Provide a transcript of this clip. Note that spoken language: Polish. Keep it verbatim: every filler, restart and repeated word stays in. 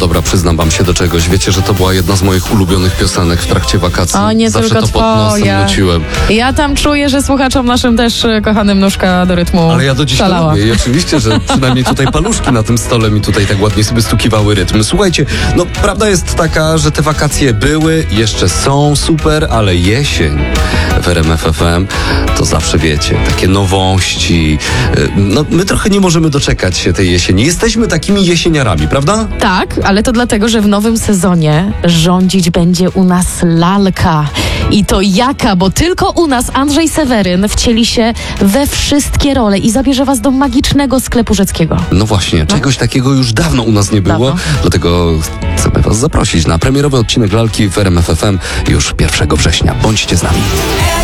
dobra, przyznam wam się do czegoś. Wiecie, że to była jedna z moich ulubionych piosenek w trakcie wakacji. O, nie Zawsze tylko to pod nosem twoja. nuciłem. Ja tam czuję, że słuchaczom naszym też e, kochanym nóżka do rytmu Ale ja do dziś to szalała. lubię i oczywiście, że przynajmniej tutaj paluszki na tym stole mi tutaj tak ładnie sobie stukiwały rytm. Słuchajcie, no prawda jest taka, że te wakacje były, jeszcze są super, ale jesień w R M F F M to zawsze wiecie, takie nowości. No my trochę nie możemy doczekać się tej jesieni. Jesteśmy takimi jesieniarami, prawda? Tak, ale to dlatego, że w nowym sezonie rządzić będzie u nas lalka. I to jaka, bo tylko u nas Andrzej Seweryn wcieli się we wszystkie role i zabierze was do magicznego sklepu Rzeckiego. No właśnie, czegoś takiego już dawno u nas nie było, Dawno. dlatego chcemy was zaprosić na premierowy odcinek lalki w R M F F M już pierwszego września. Bądźcie z nami.